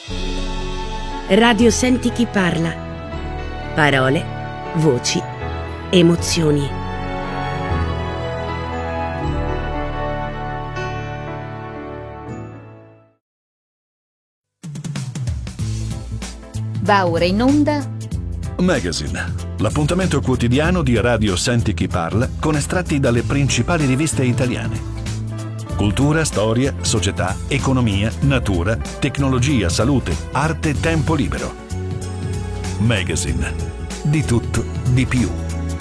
Radio Senti chi parla. Parole, voci, emozioni. Va ora in onda Magazine, l'appuntamento quotidiano di Radio Senti chi parla con estratti dalle principali riviste italiane. Cultura, storia, società, economia, natura, tecnologia, salute, arte, tempo libero. Magazine. Di tutto, di più.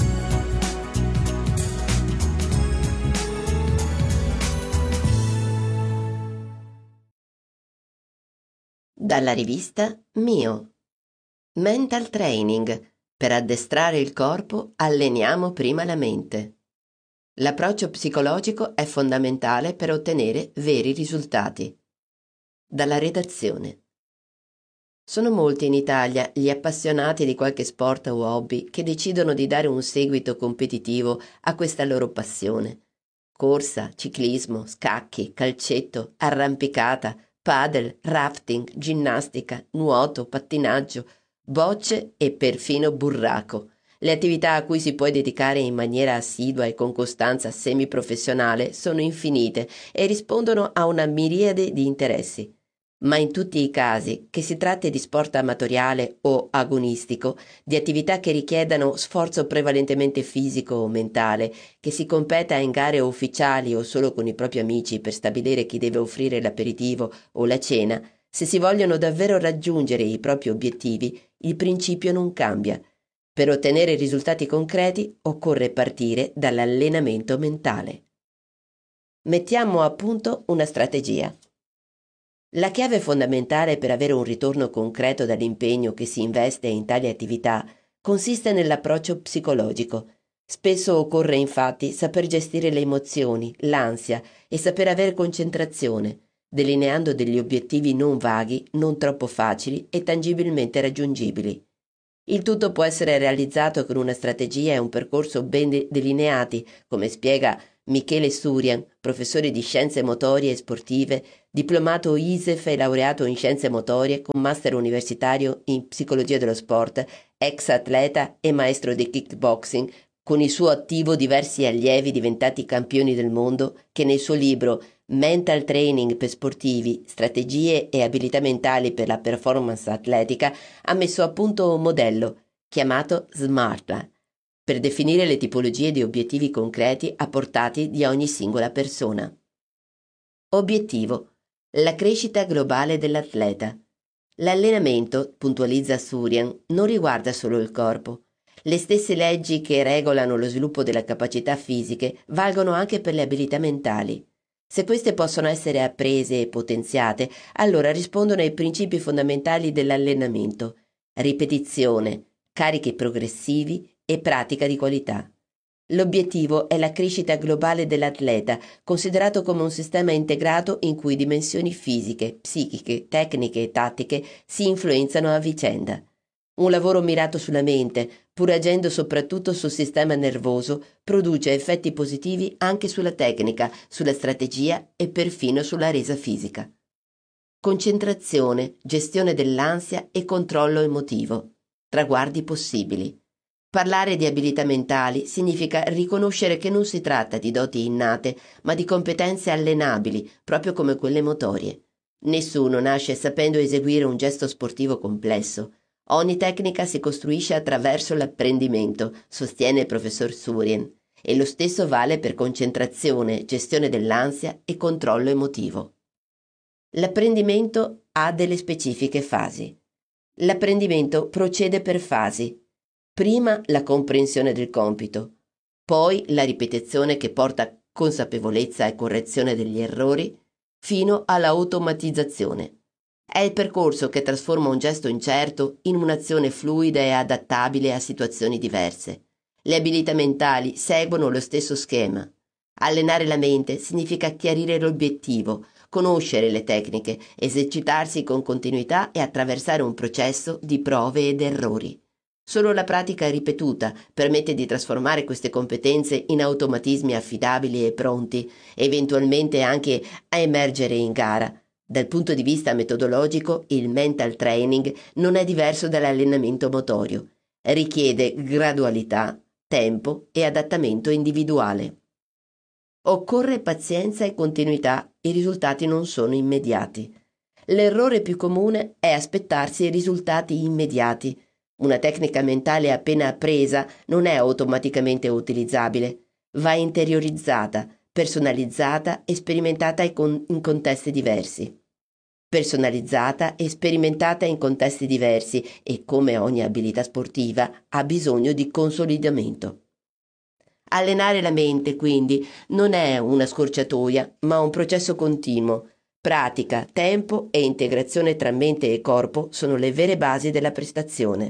Dalla rivista Mio. Mental Training. Per addestrare il corpo alleniamo prima la mente. L'approccio psicologico è fondamentale per ottenere veri risultati. Dalla redazione. Sono molti in Italia gli appassionati di qualche sport o hobby che decidono di dare un seguito competitivo a questa loro passione. Corsa, ciclismo, scacchi, calcetto, arrampicata, padel, rafting, ginnastica, nuoto, pattinaggio, bocce e perfino burraco. Le attività a cui si può dedicare in maniera assidua e con costanza semiprofessionale sono infinite e rispondono a una miriade di interessi. Ma in tutti i casi, che si tratti di sport amatoriale o agonistico, di attività che richiedano sforzo prevalentemente fisico o mentale, che si competa in gare ufficiali o solo con i propri amici per stabilire chi deve offrire l'aperitivo o la cena, se si vogliono davvero raggiungere i propri obiettivi, il principio non cambia. Per ottenere risultati concreti occorre partire dall'allenamento mentale. Mettiamo a punto una strategia. La chiave fondamentale per avere un ritorno concreto dall'impegno che si investe in tali attività consiste nell'approccio psicologico. Spesso occorre infatti saper gestire le emozioni, l'ansia e saper avere concentrazione, delineando degli obiettivi non vaghi, non troppo facili e tangibilmente raggiungibili. Il tutto può essere realizzato con una strategia e un percorso ben delineati, come spiega Michele Surian, professore di scienze motorie e sportive, diplomato ISEF e laureato in scienze motorie con master universitario in psicologia dello sport, ex atleta e maestro di kickboxing, con il suo attivo diversi allievi diventati campioni del mondo, che nel suo libro Mental Training per sportivi, strategie e abilità mentali per la performance atletica ha messo a punto un modello chiamato SMART per definire le tipologie di obiettivi concreti a portata di ogni singola persona. Obiettivo: la crescita globale dell'atleta. L'allenamento, puntualizza Surian, non riguarda solo il corpo. Le stesse leggi che regolano lo sviluppo delle capacità fisiche valgono anche per le abilità mentali. Se queste possono essere apprese e potenziate, allora rispondono ai principi fondamentali dell'allenamento: ripetizione, carichi progressivi e pratica di qualità. L'obiettivo è la crescita globale dell'atleta, considerato come un sistema integrato in cui dimensioni fisiche, psichiche, tecniche e tattiche si influenzano a vicenda. Un lavoro mirato sulla mente, pur agendo soprattutto sul sistema nervoso, produce effetti positivi anche sulla tecnica, sulla strategia e perfino sulla resa fisica. Concentrazione, gestione dell'ansia e controllo emotivo. Traguardi possibili. Parlare di abilità mentali significa riconoscere che non si tratta di doti innate, ma di competenze allenabili, proprio come quelle motorie. Nessuno nasce sapendo eseguire un gesto sportivo complesso. Ogni tecnica si costruisce attraverso l'apprendimento, sostiene il professor Surian, e lo stesso vale per concentrazione, gestione dell'ansia e controllo emotivo. L'apprendimento ha delle specifiche fasi. L'apprendimento procede per fasi. Prima la comprensione del compito, poi la ripetizione che porta consapevolezza e correzione degli errori, fino all'automatizzazione. È il percorso che trasforma un gesto incerto in un'azione fluida e adattabile a situazioni diverse. Le abilità mentali seguono lo stesso schema. Allenare la mente significa chiarire l'obiettivo, conoscere le tecniche, esercitarsi con continuità e attraversare un processo di prove ed errori. Solo la pratica ripetuta permette di trasformare queste competenze in automatismi affidabili e pronti, eventualmente anche a emergere in gara, Dal punto di vista metodologico, il mental training non è diverso dall'allenamento motorio. Richiede gradualità, tempo e adattamento individuale. Occorre pazienza e continuità, i risultati non sono immediati. L'errore più comune è aspettarsi i risultati immediati. Una tecnica mentale appena appresa non è automaticamente utilizzabile. Va interiorizzata, personalizzata e sperimentata in contesti diversi. Personalizzata e sperimentata in contesti diversi e, come ogni abilità sportiva, ha bisogno di consolidamento. Allenare la mente, quindi, non è una scorciatoia, ma un processo continuo. Pratica, tempo e integrazione tra mente e corpo sono le vere basi della prestazione.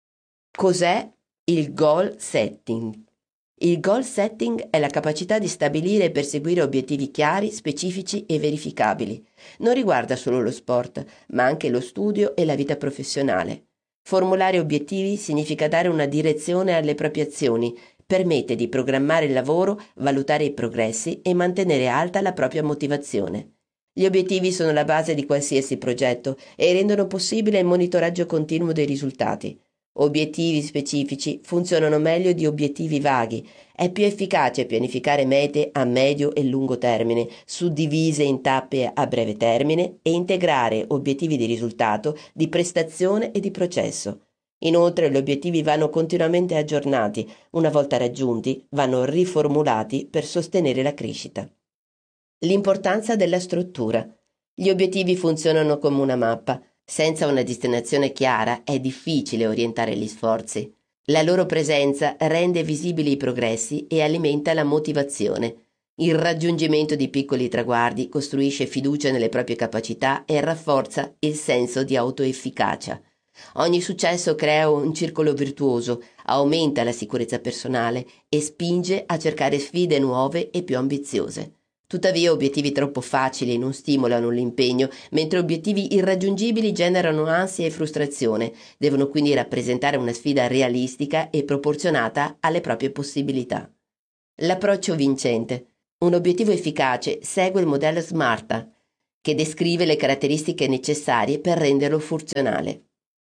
Cos'è il goal setting? Il goal setting è la capacità di stabilire e perseguire obiettivi chiari, specifici e verificabili. Non riguarda solo lo sport, ma anche lo studio e la vita professionale. Formulare obiettivi significa dare una direzione alle proprie azioni, permette di programmare il lavoro, valutare i progressi e mantenere alta la propria motivazione. Gli obiettivi sono la base di qualsiasi progetto e rendono possibile il monitoraggio continuo dei risultati. Obiettivi specifici funzionano meglio di obiettivi vaghi. È più efficace pianificare mete a medio e lungo termine, suddivise in tappe a breve termine, e integrare obiettivi di risultato, di prestazione e di processo. Inoltre, gli obiettivi vanno continuamente aggiornati. Una volta raggiunti, vanno riformulati per sostenere la crescita. L'importanza della struttura. Gli obiettivi funzionano come una mappa. Senza una destinazione chiara è difficile orientare gli sforzi. La loro presenza rende visibili i progressi e alimenta la motivazione. Il raggiungimento di piccoli traguardi costruisce fiducia nelle proprie capacità e rafforza il senso di autoefficacia. Ogni successo crea un circolo virtuoso, aumenta la sicurezza personale e spinge a cercare sfide nuove e più ambiziose. Tuttavia, obiettivi troppo facili non stimolano l'impegno, mentre obiettivi irraggiungibili generano ansia e frustrazione. Devono quindi rappresentare una sfida realistica e proporzionata alle proprie possibilità. L'approccio vincente. Un obiettivo efficace segue il modello SMART, che descrive le caratteristiche necessarie per renderlo funzionale.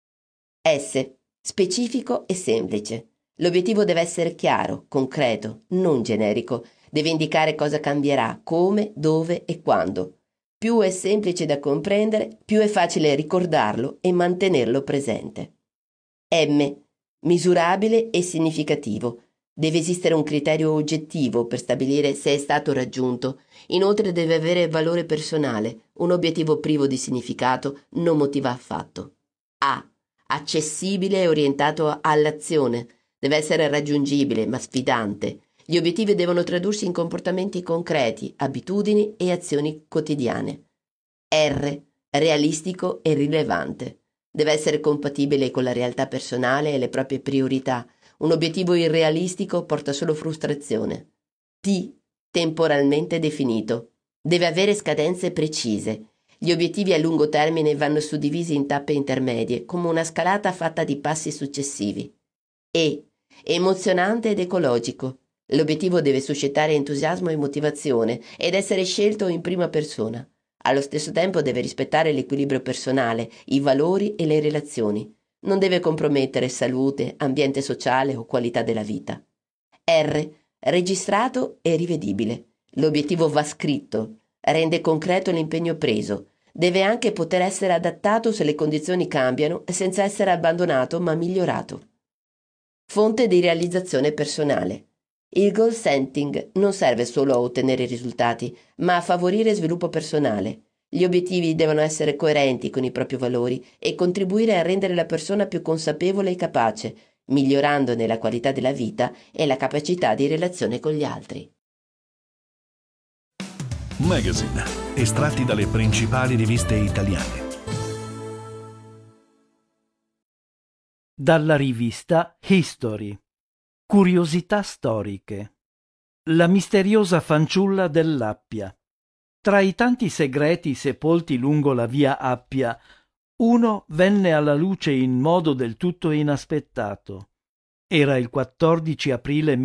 S. Specifico e semplice. L'obiettivo deve essere chiaro, concreto, non generico. Deve indicare cosa cambierà, come, dove e quando. Più è semplice da comprendere, più è facile ricordarlo e mantenerlo presente. M. Misurabile e significativo. Deve esistere un criterio oggettivo per stabilire se è stato raggiunto. Inoltre deve avere valore personale. Un obiettivo privo di significato non motiva affatto. A. Accessibile e orientato all'azione. Deve essere raggiungibile ma sfidante. Gli obiettivi devono tradursi in comportamenti concreti, abitudini e azioni quotidiane. R. Realistico e rilevante. Deve essere compatibile con la realtà personale e le proprie priorità. Un obiettivo irrealistico porta solo frustrazione. T. Temporalmente definito. Deve avere scadenze precise. Gli obiettivi a lungo termine vanno suddivisi in tappe intermedie, come una scalata fatta di passi successivi. E. Emozionante ed ecologico. L'obiettivo deve suscitare entusiasmo e motivazione ed essere scelto in prima persona. Allo stesso tempo deve rispettare l'equilibrio personale, i valori e le relazioni. Non deve compromettere salute, ambiente sociale o qualità della vita. R. Registrato e rivedibile. L'obiettivo va scritto, rende concreto l'impegno preso. Deve anche poter essere adattato se le condizioni cambiano senza essere abbandonato ma migliorato. Fonte di realizzazione personale. Il goal setting non serve solo a ottenere risultati, ma a favorire sviluppo personale. Gli obiettivi devono essere coerenti con i propri valori e contribuire a rendere la persona più consapevole e capace, migliorandone la qualità della vita e la capacità di relazione con gli altri. Magazine, estratti dalle principali riviste italiane. Dalla rivista History. Curiosità storiche. La misteriosa fanciulla dell'Appia. Tra i tanti segreti sepolti lungo la via Appia, uno venne alla luce in modo del tutto inaspettato. Era il 14 aprile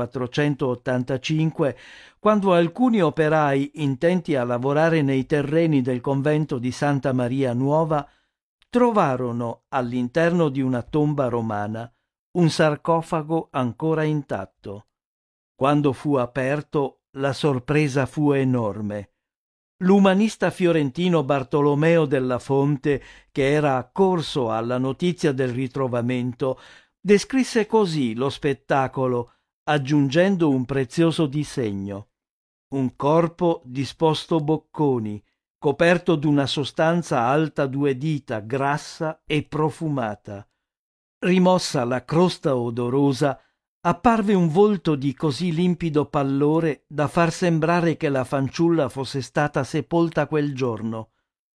1485 quando alcuni operai intenti a lavorare nei terreni del convento di Santa Maria Nuova trovarono all'interno di una tomba romana un sarcofago ancora intatto. Quando fu aperto, la sorpresa fu enorme. L'umanista fiorentino Bartolomeo della Fonte, che era accorso alla notizia del ritrovamento, descrisse così lo spettacolo, aggiungendo un prezioso disegno. Un corpo disposto bocconi, coperto d'una sostanza alta 2 dita, grassa e profumata. Rimossa la crosta odorosa, apparve un volto di così limpido pallore da far sembrare che la fanciulla fosse stata sepolta quel giorno.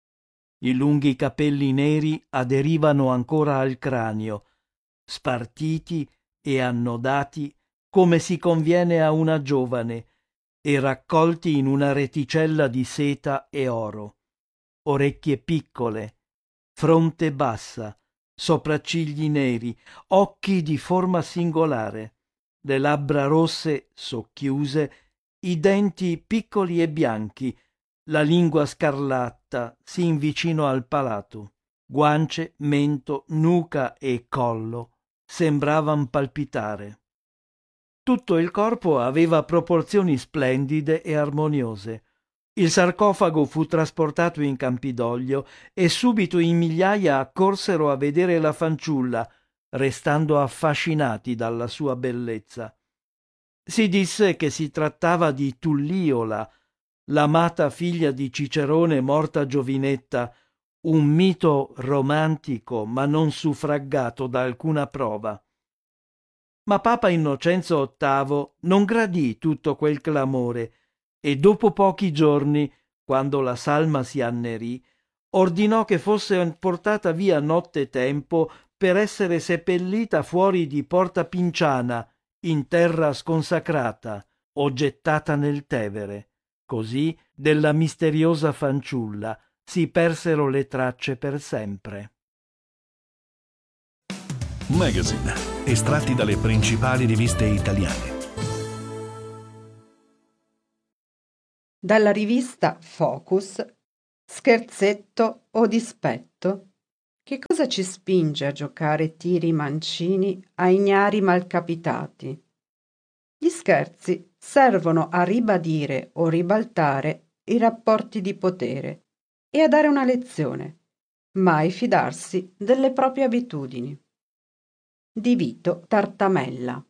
I lunghi capelli neri aderivano ancora al cranio, spartiti e annodati come si conviene a una giovane, e raccolti in una reticella di seta e oro. Orecchie piccole, fronte bassa, sopraccigli neri, occhi di forma singolare, le labbra rosse socchiuse, i denti piccoli e bianchi, la lingua scarlatta sin vicino al palato. Guance, mento, nuca e collo sembravan palpitare. Tutto il corpo aveva proporzioni splendide e armoniose. Il sarcofago fu trasportato in Campidoglio e subito in migliaia accorsero a vedere la fanciulla, restando affascinati dalla sua bellezza. Si disse che si trattava di Tulliola, l'amata figlia di Cicerone morta giovinetta, un mito romantico ma non suffragato da alcuna prova. Ma Papa Innocenzo VIII non gradì tutto quel clamore e dopo pochi giorni, quando la salma si annerì, ordinò che fosse portata via nottetempo per essere seppellita fuori di Porta Pinciana, in terra sconsacrata, o gettata nel Tevere. Così della misteriosa fanciulla si persero le tracce per sempre. Magazine, estratti dalle principali riviste italiane. Dalla rivista Focus, scherzetto o dispetto? Che cosa ci spinge a giocare tiri mancini a ignari malcapitati? Gli scherzi servono a ribadire o ribaltare i rapporti di potere e a dare una lezione, mai fidarsi delle proprie abitudini. Di Vito Tartamella.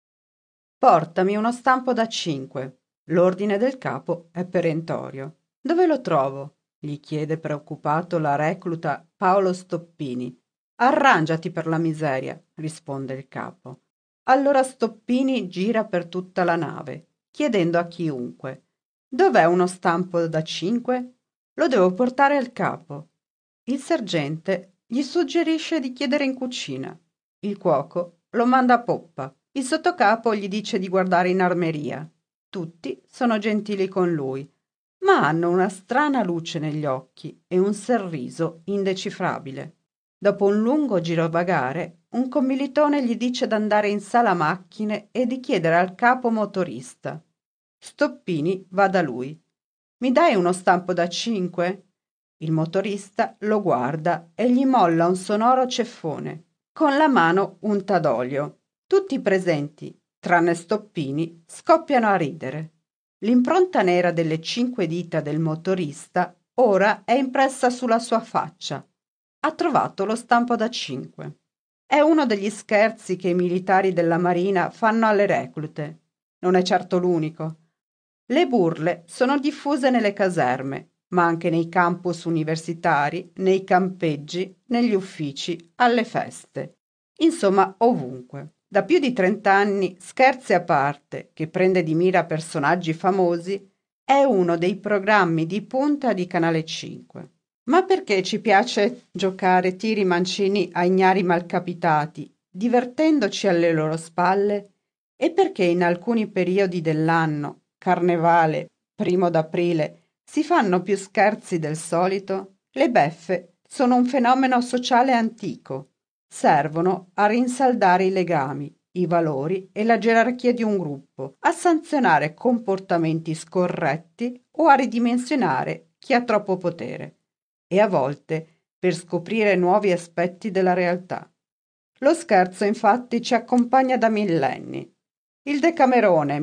Portami uno stampo da 5. L'ordine del capo è perentorio. Dove lo trovo? Gli chiede preoccupato la recluta Paolo Stoppini. Arrangiati per la miseria, risponde il capo. Allora Stoppini gira per tutta la nave, chiedendo a chiunque: dov'è uno stampo da 5? Lo devo portare al capo. Il sergente gli suggerisce di chiedere in cucina. Il cuoco lo manda a poppa. Il sottocapo gli dice di guardare in armeria. Tutti sono gentili con lui, ma hanno una strana luce negli occhi e un sorriso indecifrabile. Dopo un lungo girovagare, un commilitone gli dice d'andare in sala macchine e di chiedere al capo motorista. Stoppini va da lui. Mi dai uno stampo da 5? Il motorista lo guarda e gli molla un sonoro ceffone. Con la mano unta d'olio. Tutti i presenti, tranne Stoppini, scoppiano a ridere. L'impronta nera delle 5 dita del motorista ora è impressa sulla sua faccia. Ha trovato lo stampo da 5. È uno degli scherzi che i militari della Marina fanno alle reclute. Non è certo l'unico. Le burle sono diffuse nelle caserme, ma anche nei campus universitari, nei campeggi, negli uffici, alle feste. Insomma, ovunque. Da più di 30 anni, Scherzi a parte, che prende di mira personaggi famosi, è uno dei programmi di punta di Canale 5. Ma perché ci piace giocare tiri mancini a ignari malcapitati, divertendoci alle loro spalle? E perché in alcuni periodi dell'anno, Carnevale, 1° d'aprile, si fanno più scherzi del solito? Le beffe sono un fenomeno sociale antico. Servono a rinsaldare i legami, i valori e la gerarchia di un gruppo, a sanzionare comportamenti scorretti o a ridimensionare chi ha troppo potere, e a volte per scoprire nuovi aspetti della realtà. Lo scherzo infatti ci accompagna da millenni. Il Decamerone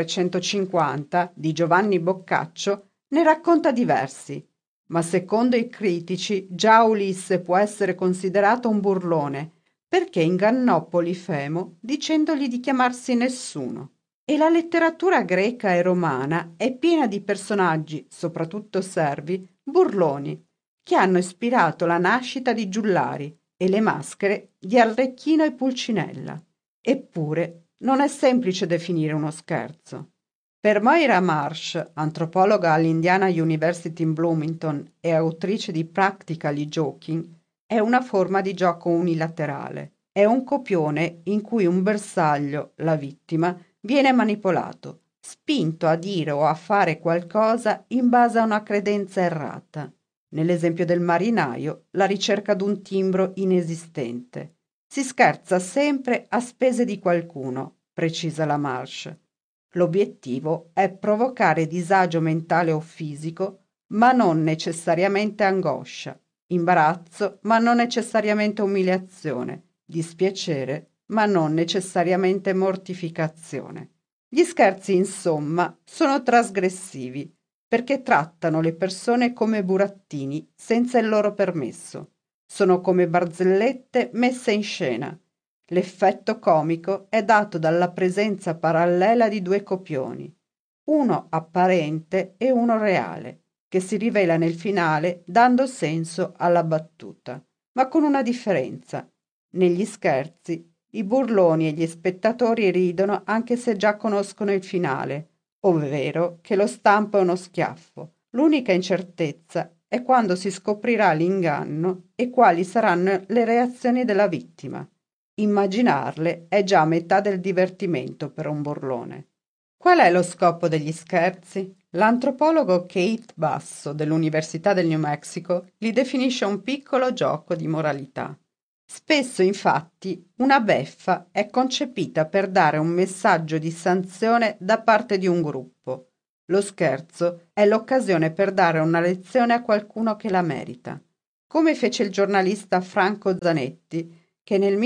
1350 di Giovanni Boccaccio ne racconta diversi, ma secondo i critici già Ulisse può essere considerato un burlone perché ingannò Polifemo dicendogli di chiamarsi nessuno. E la letteratura greca e romana è piena di personaggi, soprattutto servi, burloni, che hanno ispirato la nascita di Giullari e le maschere di Arlecchino e Pulcinella. Eppure non è semplice definire uno scherzo. Per Moira Marsh, antropologa all'Indiana University in Bloomington e autrice di Practically Joking, è una forma di gioco unilaterale. È un copione in cui un bersaglio, la vittima, viene manipolato, spinto a dire o a fare qualcosa in base a una credenza errata. Nell'esempio del marinaio, la ricerca d'un timbro inesistente. Si scherza sempre a spese di qualcuno, precisa la Marsh. L'obiettivo è provocare disagio mentale o fisico, ma non necessariamente angoscia, imbarazzo, ma non necessariamente umiliazione, dispiacere, ma non necessariamente mortificazione. Gli scherzi, insomma, sono trasgressivi, perché trattano le persone come burattini senza il loro permesso. Sono come barzellette messe in scena. L'effetto comico è dato dalla presenza parallela di due copioni, uno apparente e uno reale, che si rivela nel finale dando senso alla battuta, ma con una differenza. Negli scherzi, i burloni e gli spettatori ridono anche se già conoscono il finale, ovvero che lo stampo è uno schiaffo. L'unica incertezza è quando si scoprirà l'inganno e quali saranno le reazioni della vittima. Immaginarle è già metà del divertimento per un burlone. Qual è lo scopo degli scherzi? L'antropologo Kate Basso dell'Università del New Mexico li definisce un piccolo gioco di moralità. Spesso, infatti, una beffa è concepita per dare un messaggio di sanzione da parte di un gruppo. Lo scherzo è l'occasione per dare una lezione a qualcuno che la merita. Come fece il giornalista Franco Zanetti, che nel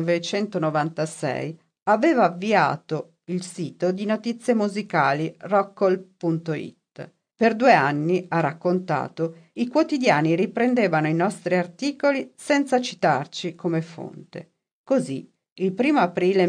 1996 aveva avviato il sito di notizie musicali rockall.it. Per 2 anni, ha raccontato, i quotidiani riprendevano i nostri articoli senza citarci come fonte. Così, il 1 aprile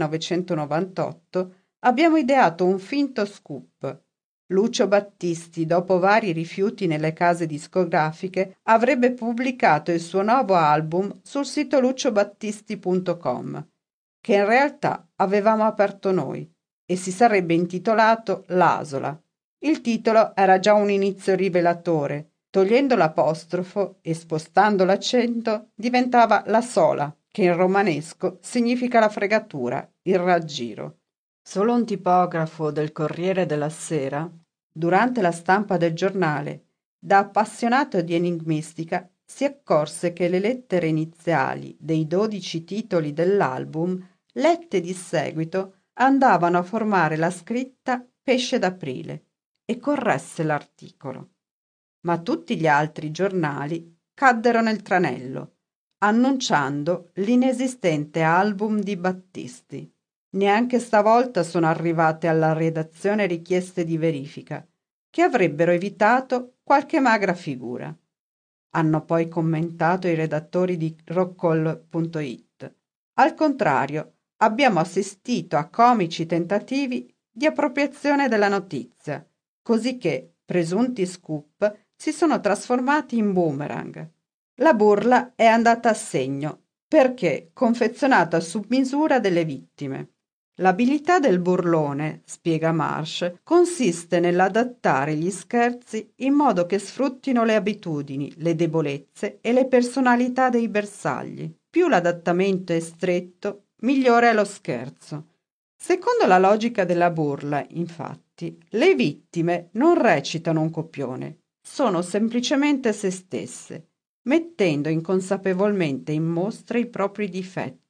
1998, abbiamo ideato un finto scoop. Lucio Battisti, dopo vari rifiuti nelle case discografiche, avrebbe pubblicato il suo nuovo album sul sito luciobattisti.com, che in realtà avevamo aperto noi, e si sarebbe intitolato L'Asola. Il titolo era già un inizio rivelatore. Togliendo l'apostrofo e spostando l'accento diventava la sola, che in romanesco significa la fregatura, il raggiro. Solo un tipografo del Corriere della Sera, durante la stampa del giornale, da appassionato di enigmistica, si accorse che le lettere iniziali dei 12 titoli dell'album, lette di seguito, andavano a formare la scritta Pesce d'aprile e corresse l'articolo. Ma tutti gli altri giornali caddero nel tranello, annunciando l'inesistente album di Battisti. Neanche stavolta sono arrivate alla redazione richieste di verifica, che avrebbero evitato qualche magra figura. Hanno poi commentato i redattori di rockall.it. Al contrario, abbiamo assistito a comici tentativi di appropriazione della notizia, cosicché presunti scoop si sono trasformati in boomerang. La burla è andata a segno, perché confezionata su misura delle vittime. L'abilità del burlone, spiega Marsh, consiste nell'adattare gli scherzi in modo che sfruttino le abitudini, le debolezze e le personalità dei bersagli. Più l'adattamento è stretto, migliore è lo scherzo. Secondo la logica della burla, infatti, le vittime non recitano un copione, sono semplicemente se stesse, mettendo inconsapevolmente in mostra i propri difetti,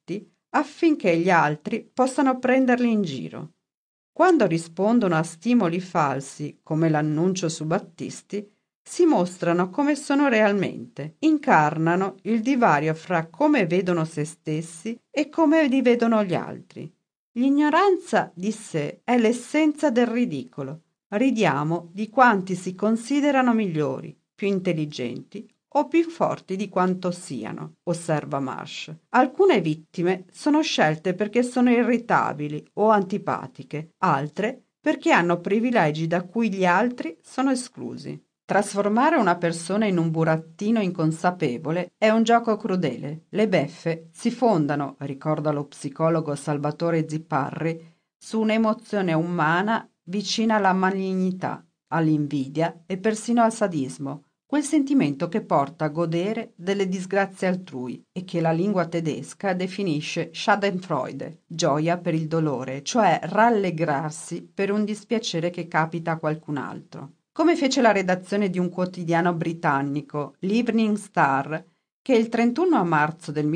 affinché gli altri possano prenderli in giro. Quando rispondono a stimoli falsi, come l'annuncio su Battisti, si mostrano come sono realmente, incarnano il divario fra come vedono se stessi e come li vedono gli altri. L'ignoranza di sé è l'essenza del ridicolo. Ridiamo di quanti si considerano migliori, più intelligenti o più forti di quanto siano, osserva Marsh. Alcune vittime sono scelte perché sono irritabili o antipatiche, altre perché hanno privilegi da cui gli altri sono esclusi. Trasformare una persona in un burattino inconsapevole è un gioco crudele. Le beffe si fondano, ricorda lo psicologo Salvatore Zipparri, su un'emozione umana vicina alla malignità, all'invidia e persino al sadismo, quel sentimento che porta a godere delle disgrazie altrui e che la lingua tedesca definisce Schadenfreude, gioia per il dolore, cioè rallegrarsi per un dispiacere che capita a qualcun altro. Come fece la redazione di un quotidiano britannico, l'Evening Star, che il 31 marzo del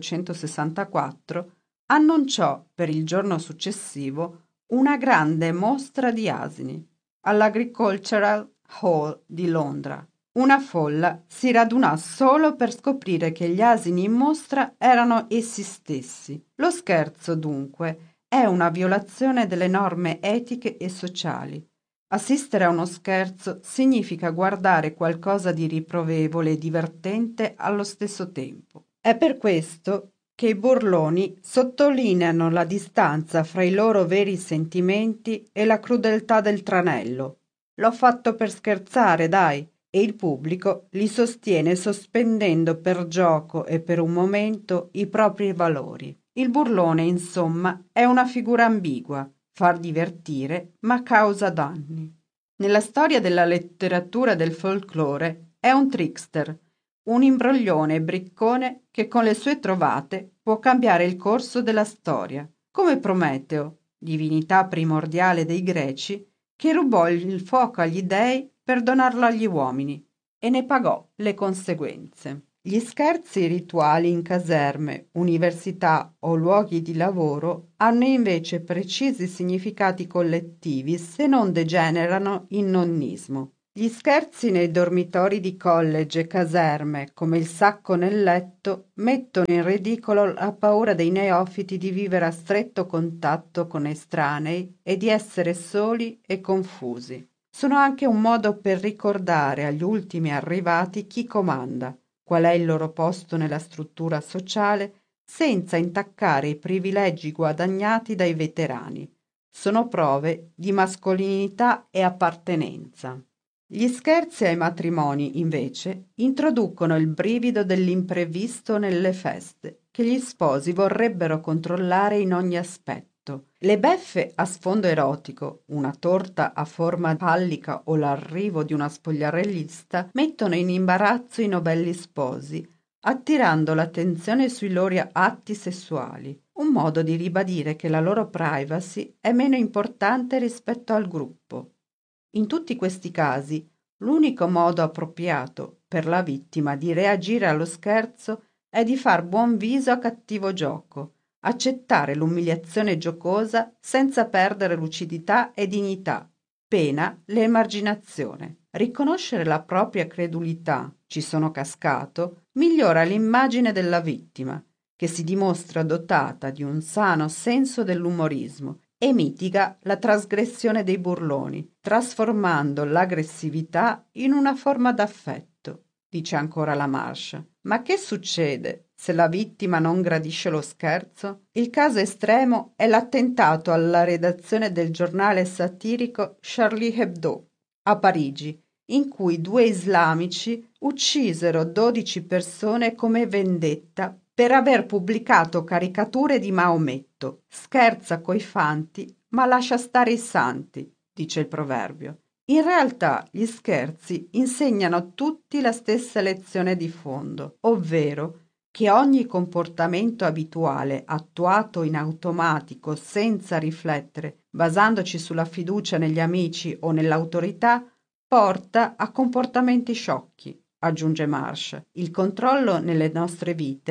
1864 annunciò per il giorno successivo una grande mostra di asini all'Agricultural Hall di Londra. Una folla si radunò solo per scoprire che gli asini in mostra erano essi stessi. Lo scherzo, dunque, è una violazione delle norme etiche e sociali. Assistere a uno scherzo significa guardare qualcosa di riprovevole e divertente allo stesso tempo. È per questo che i burloni sottolineano la distanza fra i loro veri sentimenti e la crudeltà del tranello. L'ho fatto per scherzare, dai! E il pubblico li sostiene sospendendo per gioco e per un momento i propri valori. Il burlone, insomma, è una figura ambigua, far divertire ma causa danni. Nella storia della letteratura del folklore è un trickster, un imbroglione briccone che con le sue trovate può cambiare il corso della storia, come Prometeo, divinità primordiale dei Greci, che rubò il fuoco agli dei per donarlo agli uomini e ne pagò le conseguenze. Gli scherzi rituali in caserme, università o luoghi di lavoro hanno invece precisi significati collettivi se non degenerano in nonnismo. Gli scherzi nei dormitori di college e caserme, come il sacco nel letto, mettono in ridicolo la paura dei neofiti di vivere a stretto contatto con estranei e di essere soli e confusi. Sono anche un modo per ricordare agli ultimi arrivati chi comanda, qual è il loro posto nella struttura sociale, senza intaccare i privilegi guadagnati dai veterani. Sono prove di mascolinità e appartenenza. Gli scherzi ai matrimoni, invece, introducono il brivido dell'imprevisto nelle feste, che gli sposi vorrebbero controllare in ogni aspetto. Le beffe a sfondo erotico, una torta a forma pallica o l'arrivo di una spogliarellista mettono in imbarazzo i novelli sposi, attirando l'attenzione sui loro atti sessuali, un modo di ribadire che la loro privacy è meno importante rispetto al gruppo. In tutti questi casi, l'unico modo appropriato per la vittima di reagire allo scherzo è di far buon viso a cattivo gioco, accettare l'umiliazione giocosa senza perdere lucidità e dignità, pena l'emarginazione. Riconoscere la propria credulità, ci sono cascato, migliora l'immagine della vittima, che si dimostra dotata di un sano senso dell'umorismo e mitiga la trasgressione dei burloni, trasformando l'aggressività in una forma d'affetto, dice ancora la Marsh. Ma che succede se la vittima non gradisce lo scherzo? Il caso estremo è l'attentato alla redazione del giornale satirico Charlie Hebdo a Parigi, in cui 2 islamici uccisero 12 persone come vendetta per aver pubblicato caricature di Maometto. Scherza coi fanti, ma lascia stare i santi, dice il proverbio. In realtà gli scherzi insegnano tutti la stessa lezione di fondo, ovvero che ogni comportamento abituale attuato in automatico senza riflettere, basandoci sulla fiducia negli amici o nell'autorità, porta a comportamenti sciocchi, aggiunge Marsh. Il controllo nelle nostre vite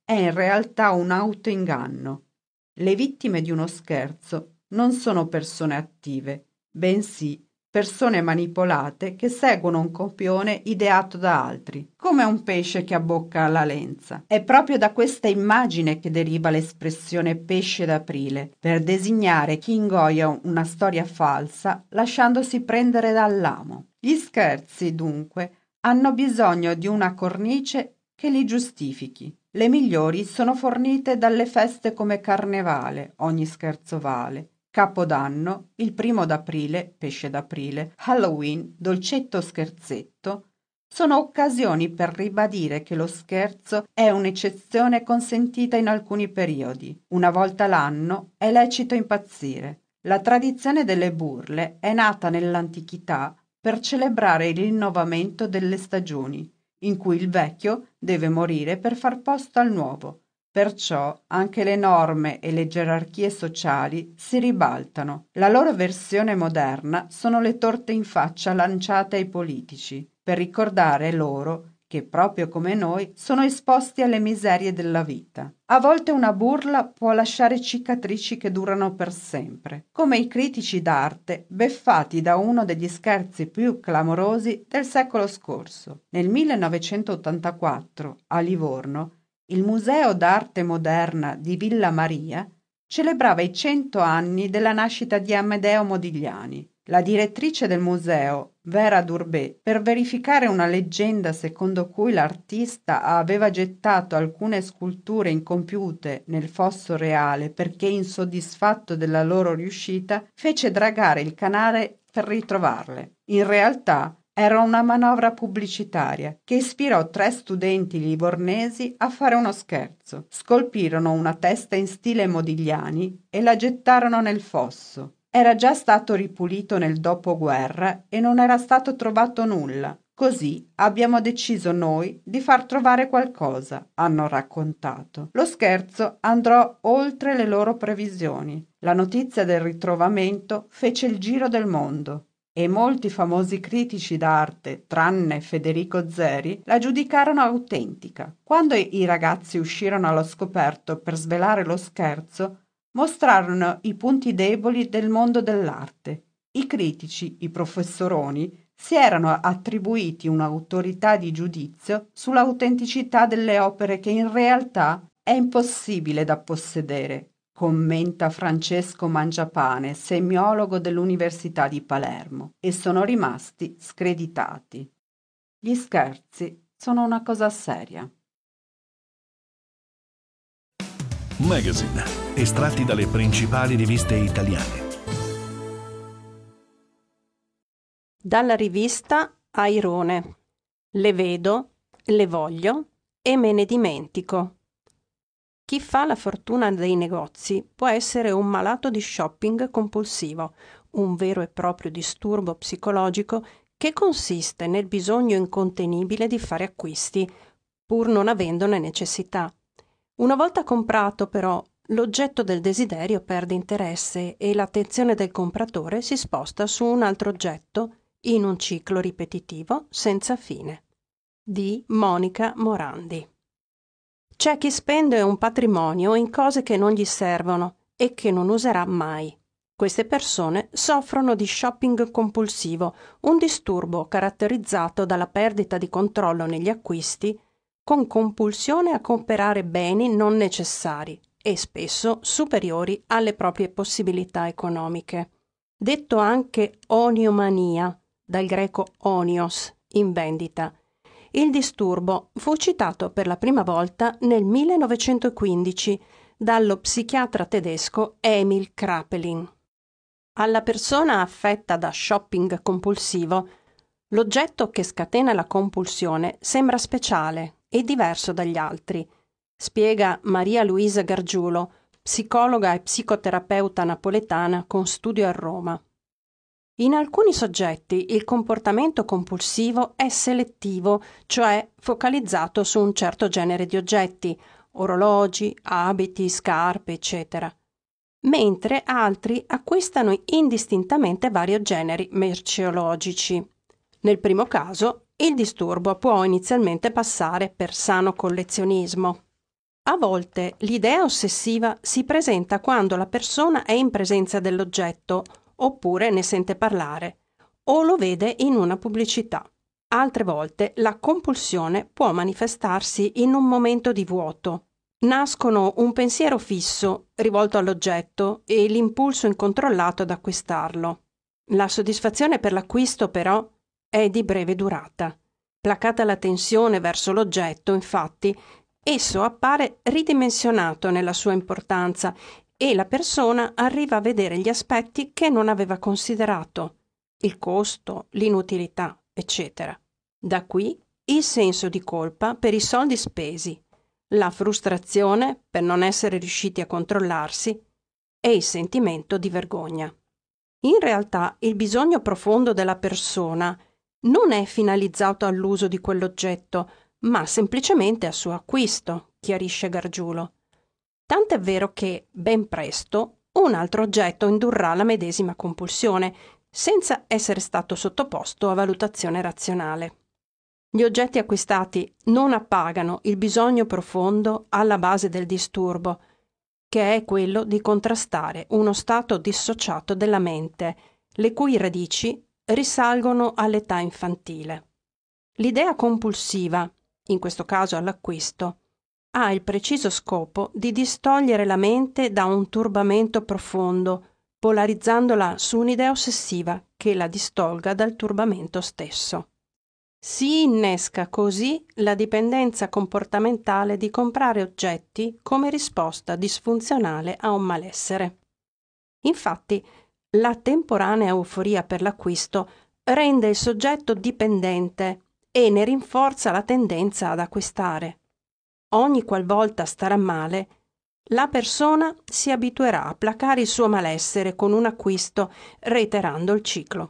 è in realtà un autoinganno. Le vittime di uno scherzo non sono persone attive, bensì persone manipolate che seguono un copione ideato da altri, come un pesce che abbocca la lenza. È proprio da questa immagine che deriva l'espressione pesce d'aprile, per designare chi ingoia una storia falsa lasciandosi prendere dall'amo. Gli scherzi, dunque, hanno bisogno di una cornice che li giustifichi. Le migliori sono fornite dalle feste come Carnevale, ogni scherzo vale, Capodanno, il 1° d'aprile, pesce d'aprile, Halloween, dolcetto scherzetto, sono occasioni per ribadire che lo scherzo è un'eccezione consentita in alcuni periodi. Una volta l'anno è lecito impazzire. La tradizione delle burle è nata nell'antichità per celebrare il rinnovamento delle stagioni, in cui il vecchio deve morire per far posto al nuovo. Perciò anche le norme e le gerarchie sociali si ribaltano. La loro versione moderna sono le torte in faccia lanciate ai politici, per ricordare loro che, proprio come noi, sono esposti alle miserie della vita. A volte una burla può lasciare cicatrici che durano per sempre, come i critici d'arte beffati da uno degli scherzi più clamorosi del secolo scorso. Nel 1984, a Livorno, il Museo d'Arte Moderna di Villa Maria celebrava i 100 anni della nascita di Amedeo Modigliani. La direttrice del museo, Vera Durbé, per verificare una leggenda secondo cui l'artista aveva gettato alcune sculture incompiute nel fosso reale perché insoddisfatto della loro riuscita, fece dragare il canale per ritrovarle. In realtà era una manovra pubblicitaria che ispirò 3 studenti livornesi a fare uno scherzo. Scolpirono una testa in stile Modigliani e la gettarono nel fosso. Era già stato ripulito nel dopoguerra e non era stato trovato nulla. Così abbiamo deciso noi di far trovare qualcosa, hanno raccontato. Lo scherzo andò oltre le loro previsioni. La notizia del ritrovamento fece il giro del mondo e molti famosi critici d'arte, tranne Federico Zeri, la giudicarono autentica. Quando i ragazzi uscirono allo scoperto per svelare lo scherzo, mostrarono i punti deboli del mondo dell'arte. I critici, i professoroni, si erano attribuiti un'autorità di giudizio sull'autenticità delle opere che in realtà è impossibile da possedere, commenta Francesco Mangiapane, semiologo dell'Università di Palermo, e sono rimasti screditati. Gli scherzi sono una cosa seria. Magazine, estratti dalle principali riviste italiane. Dalla rivista Airone. Le vedo, le voglio e me ne dimentico. Chi fa la fortuna dei negozi può essere un malato di shopping compulsivo, un vero e proprio disturbo psicologico che consiste nel bisogno incontenibile di fare acquisti, pur non avendone necessità. Una volta comprato, però, l'oggetto del desiderio perde interesse e l'attenzione del compratore si sposta su un altro oggetto in un ciclo ripetitivo senza fine. Di Monica Morandi. C'è chi spende un patrimonio in cose che non gli servono e che non userà mai. Queste persone soffrono di shopping compulsivo, un disturbo caratterizzato dalla perdita di controllo negli acquisti, con compulsione a comprare beni non necessari e spesso superiori alle proprie possibilità economiche. Detto anche oniomania, dal greco onios, in vendita. Il disturbo fu citato per la prima volta nel 1915 dallo psichiatra tedesco Emil Kraepelin. Alla persona affetta da shopping compulsivo, l'oggetto che scatena la compulsione sembra speciale e diverso dagli altri, spiega Maria Luisa Gargiulo, psicologa e psicoterapeuta napoletana con studio a Roma. In alcuni soggetti il comportamento compulsivo è selettivo, cioè focalizzato su un certo genere di oggetti, orologi, abiti, scarpe, eccetera, mentre altri acquistano indistintamente vari generi merceologici. Nel primo caso, il disturbo può inizialmente passare per sano collezionismo. A volte l'idea ossessiva si presenta quando la persona è in presenza dell'oggetto, oppure ne sente parlare, o lo vede in una pubblicità. Altre volte la compulsione può manifestarsi in un momento di vuoto. Nascono un pensiero fisso rivolto all'oggetto e l'impulso incontrollato ad acquistarlo. La soddisfazione per l'acquisto, però, è di breve durata. Placata la tensione verso l'oggetto, infatti, esso appare ridimensionato nella sua importanza e la persona arriva a vedere gli aspetti che non aveva considerato, il costo, l'inutilità, eccetera. Da qui il senso di colpa per i soldi spesi, la frustrazione per non essere riusciti a controllarsi e il sentimento di vergogna. In realtà il bisogno profondo della persona non è finalizzato all'uso di quell'oggetto, ma semplicemente al suo acquisto, chiarisce Gargiulo. Tant'è vero che, ben presto, un altro oggetto indurrà la medesima compulsione, senza essere stato sottoposto a valutazione razionale. Gli oggetti acquistati non appagano il bisogno profondo alla base del disturbo, che è quello di contrastare uno stato dissociato della mente, le cui radici risalgono all'età infantile. L'idea compulsiva, in questo caso all'acquisto, ha il preciso scopo di distogliere la mente da un turbamento profondo, polarizzandola su un'idea ossessiva che la distolga dal turbamento stesso. Si innesca così la dipendenza comportamentale di comprare oggetti come risposta disfunzionale a un malessere. Infatti, la temporanea euforia per l'acquisto rende il soggetto dipendente e ne rinforza la tendenza ad acquistare. Ogni qualvolta starà male, la persona si abituerà a placare il suo malessere con un acquisto, reiterando il ciclo.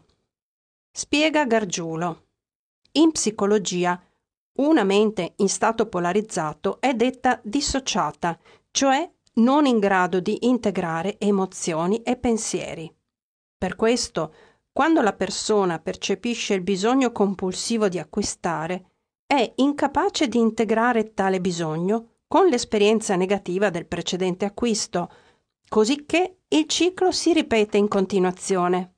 Spiega Gargiulo. In psicologia, una mente in stato polarizzato è detta dissociata, cioè non in grado di integrare emozioni e pensieri. Per questo, quando la persona percepisce il bisogno compulsivo di acquistare, è incapace di integrare tale bisogno con l'esperienza negativa del precedente acquisto, cosicché il ciclo si ripete in continuazione.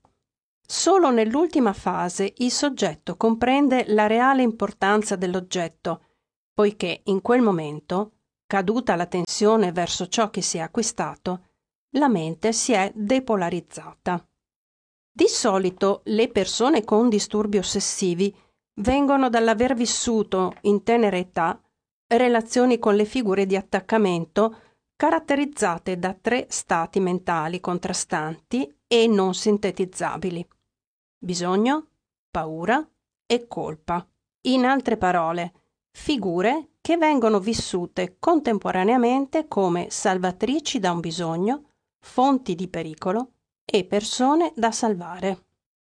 Solo nell'ultima fase il soggetto comprende la reale importanza dell'oggetto, poiché in quel momento, caduta la tensione verso ciò che si è acquistato, la mente si è depolarizzata. Di solito le persone con disturbi ossessivi vengono dall'aver vissuto in tenera età relazioni con le figure di attaccamento caratterizzate da 3 stati mentali contrastanti e non sintetizzabili: bisogno, paura e colpa. In altre parole, figure che vengono vissute contemporaneamente come salvatrici da un bisogno, fonti di pericolo e persone da salvare.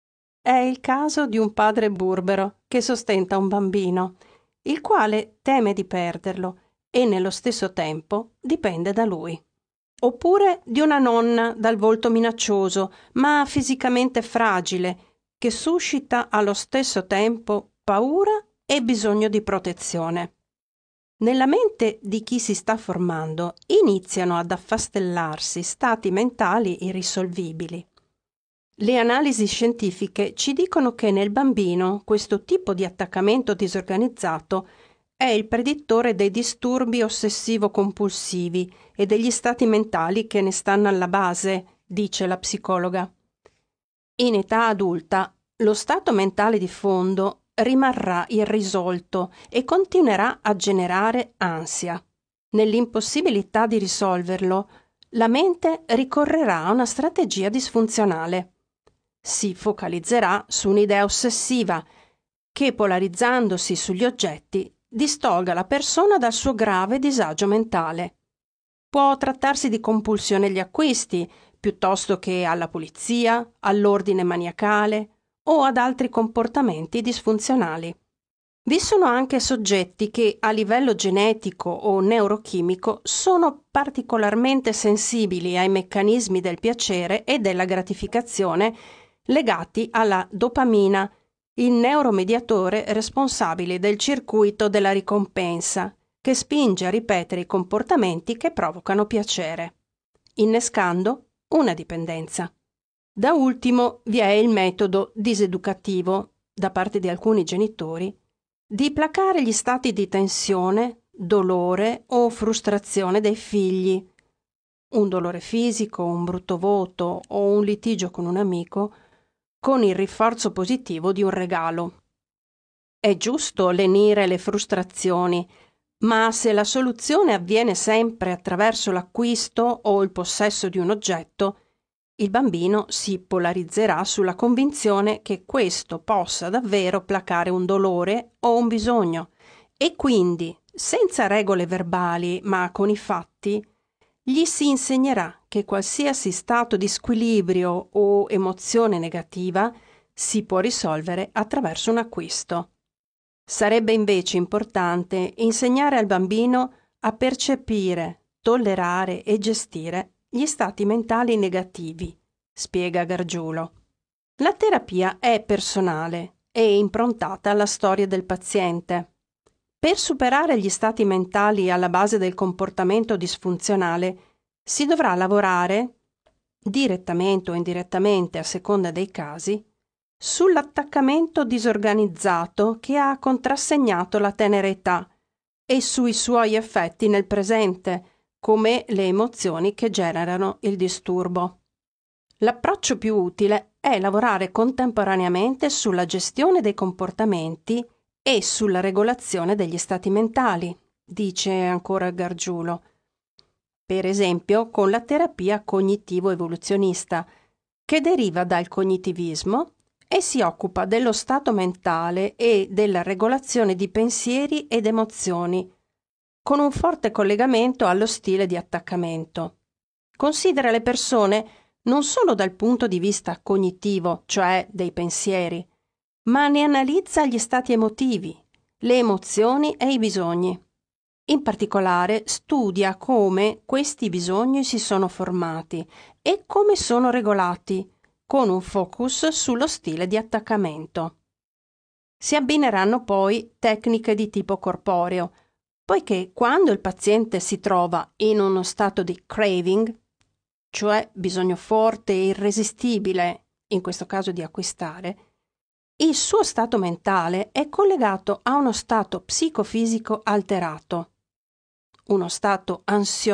È il caso di un padre burbero che sostenta un bambino, il quale teme di perderlo e nello stesso tempo dipende da lui. Oppure di una nonna dal volto minaccioso, ma fisicamente fragile, che suscita allo stesso tempo paura e bisogno di protezione. Nella mente di chi si sta formando iniziano ad affastellarsi stati mentali irrisolvibili. Le analisi scientifiche ci dicono che nel bambino questo tipo di attaccamento disorganizzato è il predittore dei disturbi ossessivo-compulsivi e degli stati mentali che ne stanno alla base, dice la psicologa. In età adulta, lo stato mentale di fondo rimarrà irrisolto e continuerà a generare ansia. Nell'impossibilità di risolverlo, la mente ricorrerà a una strategia disfunzionale. Si focalizzerà su un'idea ossessiva che, polarizzandosi sugli oggetti, distolga la persona dal suo grave disagio mentale. Può trattarsi di compulsione agli acquisti, piuttosto che alla pulizia, all'ordine maniacale o ad altri comportamenti disfunzionali. Vi sono anche soggetti che a livello genetico o neurochimico sono particolarmente sensibili ai meccanismi del piacere e della gratificazione legati alla dopamina, il neuromediatore responsabile del circuito della ricompensa, che spinge a ripetere i comportamenti che provocano piacere, innescando una dipendenza. Da ultimo vi è il metodo diseducativo, da parte di alcuni genitori, di placare gli stati di tensione, dolore o frustrazione dei figli. Un dolore fisico, un brutto voto o un litigio con un amico, con il rinforzo positivo di un regalo. È giusto lenire le frustrazioni, ma se la soluzione avviene sempre attraverso l'acquisto o il possesso di un oggetto, il bambino si polarizzerà sulla convinzione che questo possa davvero placare un dolore o un bisogno e quindi, senza regole verbali ma con i fatti, gli si insegnerà che qualsiasi stato di squilibrio o emozione negativa si può risolvere attraverso un acquisto. Sarebbe invece importante insegnare al bambino a percepire, tollerare e gestire gli stati mentali negativi, spiega Gargiulo. La terapia è personale e improntata alla storia del paziente. Per superare gli stati mentali alla base del comportamento disfunzionale si dovrà lavorare, direttamente o indirettamente a seconda dei casi, sull'attaccamento disorganizzato che ha contrassegnato la tenera età e sui suoi effetti nel presente, come le emozioni che generano il disturbo. L'approccio più utile è lavorare contemporaneamente sulla gestione dei comportamenti e sulla regolazione degli stati mentali, dice ancora Gargiulo. Per esempio con la terapia cognitivo-evoluzionista, che deriva dal cognitivismo e si occupa dello stato mentale e della regolazione di pensieri ed emozioni, con un forte collegamento allo stile di attaccamento. Considera le persone non solo dal punto di vista cognitivo, cioè dei pensieri, ma ne analizza gli stati emotivi, le emozioni e i bisogni. In particolare studia come questi bisogni si sono formati e come sono regolati, con un focus sullo stile di attaccamento. Si abbineranno poi tecniche di tipo corporeo, poiché quando il paziente si trova in uno stato di craving, cioè bisogno forte e irresistibile, in questo caso di acquistare, il suo stato mentale è collegato a uno stato psicofisico alterato, uno stato ansioso